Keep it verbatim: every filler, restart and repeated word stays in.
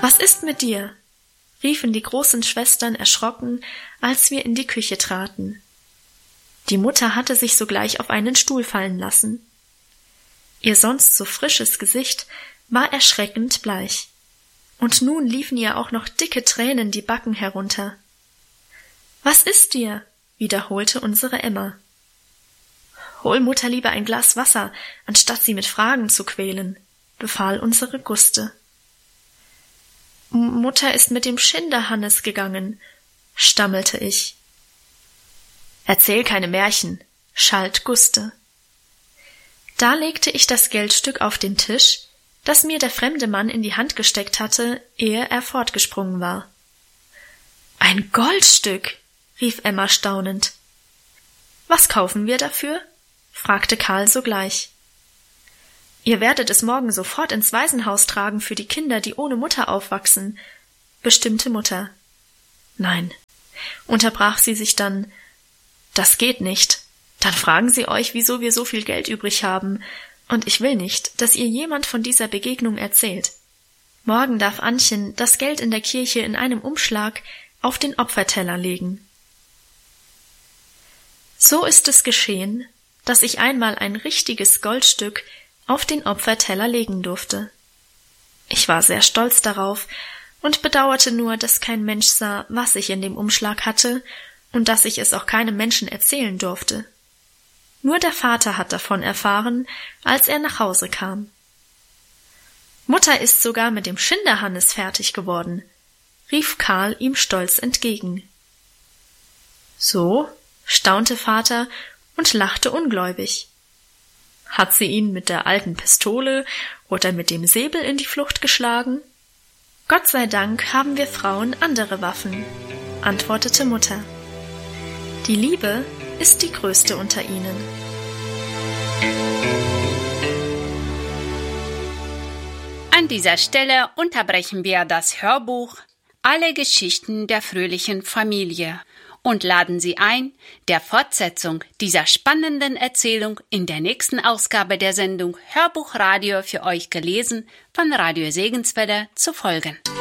Was ist mit dir?« riefen die großen Schwestern erschrocken, als wir in die Küche traten. Die Mutter hatte sich sogleich auf einen Stuhl fallen lassen. Ihr sonst so frisches Gesicht war erschreckend bleich. Und nun liefen ihr auch noch dicke Tränen die Backen herunter. »Was ist dir?« wiederholte unsere Emma. »Hol Mutter lieber ein Glas Wasser, anstatt sie mit Fragen zu quälen«, befahl unsere Guste. »Mutter ist mit dem Schinderhannes gegangen«, stammelte ich. »Erzähl keine Märchen«, schalt Guste. Da legte ich das Geldstück auf den Tisch, das mir der fremde Mann in die Hand gesteckt hatte, ehe er fortgesprungen war. »Ein Goldstück«, rief Emma staunend. »Was kaufen wir dafür?« fragte Karl sogleich. »Ihr werdet es morgen sofort ins Waisenhaus tragen für die Kinder, die ohne Mutter aufwachsen«, bestimmte Mutter. »Nein«, unterbrach sie sich dann, »das geht nicht. Dann fragen sie euch, wieso wir so viel Geld übrig haben, und ich will nicht, dass ihr jemand von dieser Begegnung erzählt. Morgen darf Annchen das Geld in der Kirche in einem Umschlag auf den Opferteller legen.« So ist es geschehen, dass ich einmal ein richtiges Goldstück auf den Opferteller legen durfte. Ich war sehr stolz darauf und bedauerte nur, dass kein Mensch sah, was ich in dem Umschlag hatte und dass ich es auch keinem Menschen erzählen durfte. Nur der Vater hat davon erfahren, als er nach Hause kam. »Mutter ist sogar mit dem Schinderhannes fertig geworden«, rief Karl ihm stolz entgegen. »So?«, staunte Vater und lachte ungläubig. »Hat sie ihn mit der alten Pistole oder mit dem Säbel in die Flucht geschlagen?« »Gott sei Dank haben wir Frauen andere Waffen«, antwortete Mutter. »Die Liebe ist die größte unter ihnen.« An dieser Stelle unterbrechen wir das Hörbuch »Alle Geschichten der fröhlichen Familie« und laden Sie ein, der Fortsetzung dieser spannenden Erzählung in der nächsten Ausgabe der Sendung Hörbuchradio für euch gelesen von Radio Segenswelle zu folgen.